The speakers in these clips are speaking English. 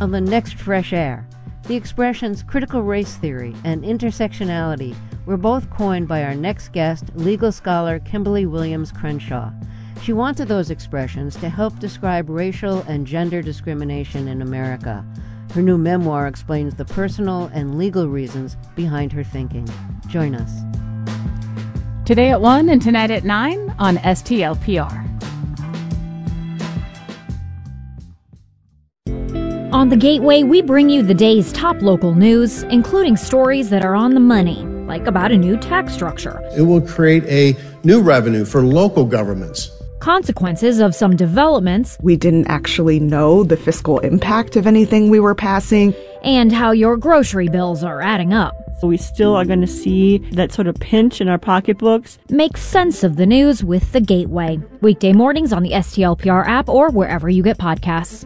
On the next Fresh Air, the expressions critical race theory and intersectionality were both coined by our next guest, legal scholar Kimberly Williams Crenshaw. She wanted those expressions to help describe racial and gender discrimination in America. Her new memoir explains the personal and legal reasons behind her thinking. Join us. Today at 1 and tonight at 9 on STLPR. On The Gateway, we bring you the day's top local news, including stories that are on the money, like about a new tax structure. It will create a new revenue for local governments. Consequences of some developments. We didn't actually know the fiscal impact of anything we were passing. And how your grocery bills are adding up. We still are going to see that sort of pinch in our pocketbooks. Make sense of the news with The Gateway. Weekday mornings on the STLPR app or wherever you get podcasts.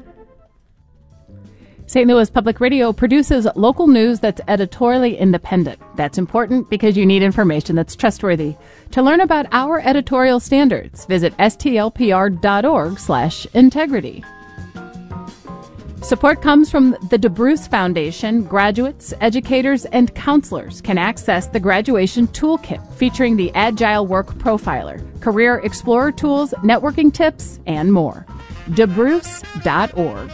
St. Louis Public Radio produces local news that's editorially independent. That's important because you need information that's trustworthy. To learn about our editorial standards, visit stlpr.org/integrity. Support comes from the DeBruce Foundation. Graduates, educators, and counselors can access the Graduation Toolkit featuring the Agile Work Profiler, Career Explorer tools, networking tips, and more. DeBruce.org.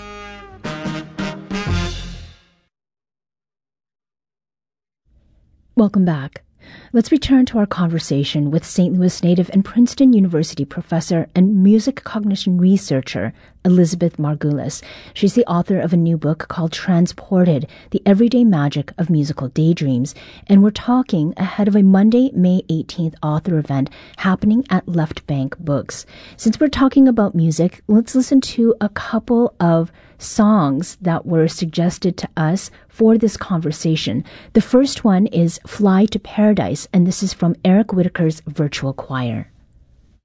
Welcome back. Let's return to our conversation with St. Louis native and Princeton University professor and music cognition researcher, Elizabeth Margulis. She's the author of a new book called Transported, The Everyday Magic of Musical Daydreams. And we're talking ahead of a Monday, May 18th author event happening at Left Bank Books. Since we're talking about music, let's listen to a couple of songs that were suggested to us for this conversation. The first one is Fly to Paradise, and this is from Eric Whitaker's Virtual Choir.